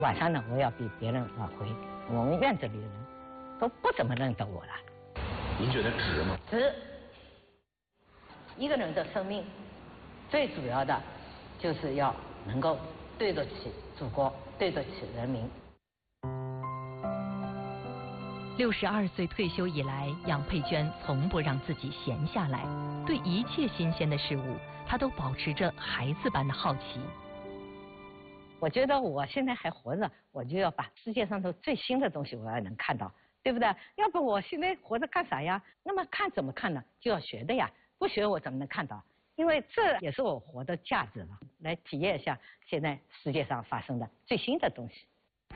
晚上呢，我要比别人晚回。我们院子里的人都不怎么认得我了。 您觉得值吗？ 值。一个人的生命，最主要的就是要能够对得起祖国，对得起人民。 62岁退休以来，杨佩娟从不让自己闲下来，对一切新鲜的事物，她都保持着孩子般的好奇。 我觉得我现在还活着，我就要把世界上的最新的东西我要能看到，对不对？要不我现在活着干啥呀？那么看怎么看呢？就要学的呀，不学我怎么能看到？因为这也是我活的价值了，来体验一下现在世界上发生的最新的东西。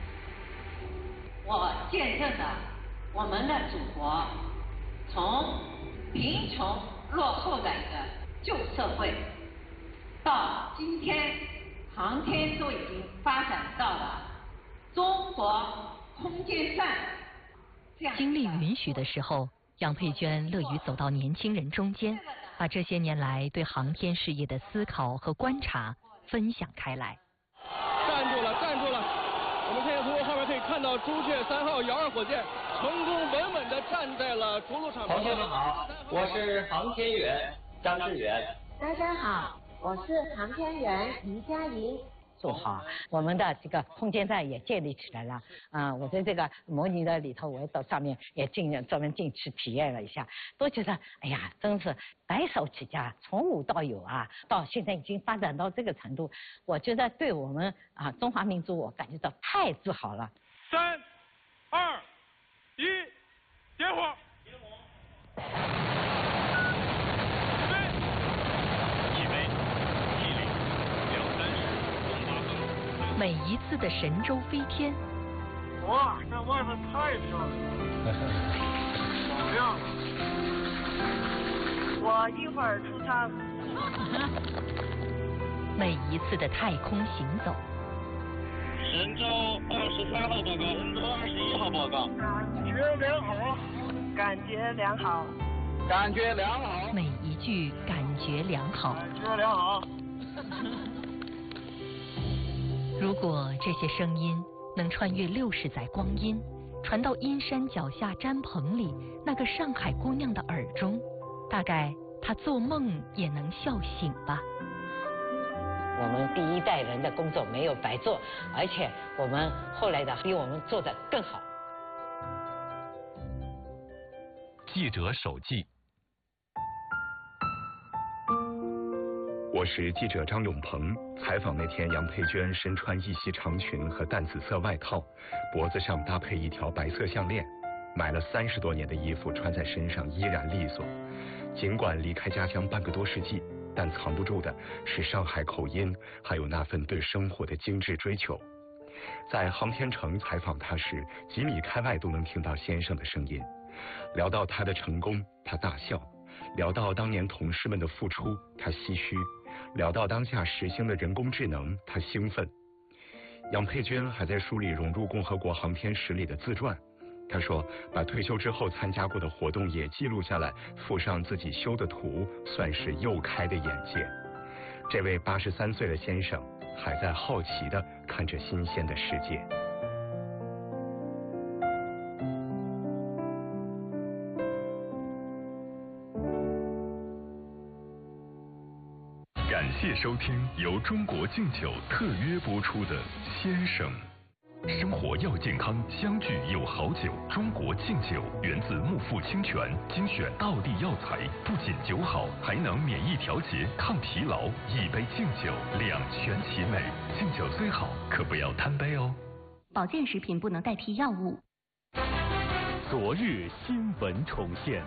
我见证了我们的祖国从贫穷落后的一个旧社会，到今天航天都已经发展到了中国空间站。 精力允许的时候，杨佩娟乐于走到年轻人中间，把这些年来对航天事业的思考和观察分享开来。 站住了，站住了！我们现在从后面可以看到朱雀3号遥2火箭成功稳稳地站在了着陆场。 同学们好，我是航天员张志远。 大家好，我是航天员于佳莹。 做好，我们的这个空间站也建立起来了。我在这个模拟的里头，我到上面也专门进去体验了一下，都觉得哎呀，真是白手起家，从无到有啊！到现在已经发展到这个程度，我觉得对我们中华民族，我感觉到太自豪了。 3、2、1，点火！ 每一次的神舟飞天， 哇，这外面太漂亮了，好亮！ 我一会儿出舱。 每一次的太空行走， 神舟23号报告，神舟21号报告。感觉良好， 感觉良好， 感觉良好。 每一句感觉良好， 感觉良好。 如果这些声音能穿越60载光阴，传到阴山脚下毡棚里那个上海姑娘的耳中，大概她做梦也能笑醒吧。 我们第一代人的工作没有白做，而且我们后来的比我们做得更好。 记者手记。我是记者张永鹏，采访那天杨佩娟身穿一袭长裙和淡紫色外套，脖子上搭配一条白色项链，买了30多年的衣服穿在身上依然利索。尽管离开家乡半个多世纪，但藏不住的是上海口音，还有那份对生活的精致追求。在航天城采访他时，几米开外都能听到先生的声音。聊到他的成功，他大笑；聊到当年同事们的付出，他唏嘘；聊到当下实行的人工智能，他兴奋。杨佩娟还在梳理融入共和国航天史里的自传。他说，把退休之后参加过的活动也记录下来，附上自己修的图，算是又开的眼界。这位83岁的先生还在好奇地看着新鲜的世界。 感谢收听由中国敬酒特约播出的《先生》。生活要健康，相聚又好酒。中国敬酒源自木富清泉，精选道地药材，不仅酒好，还能免疫调节、抗疲劳。一杯敬酒，两全其美。敬酒虽好，可不要贪杯哦。 保健食品不能代替药物。 昨日新闻重现。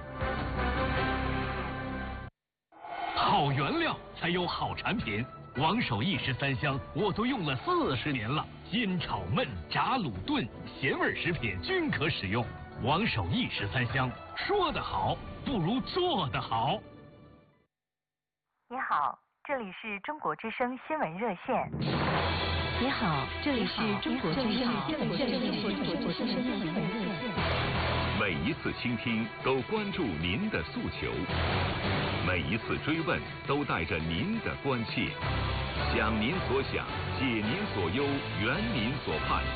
好原料才有好产品。王守义13香我都用了40年了，煎炒焖炸卤炖咸味食品均可使用。王守义13香，说得好不如做得好。 你好，这里是中国之声新闻热线。 你好，这里是中国之声新闻热线。 每一次倾听都关注您的诉求，每一次追问都带着您的关切，想您所想，解您所忧，圆您所盼。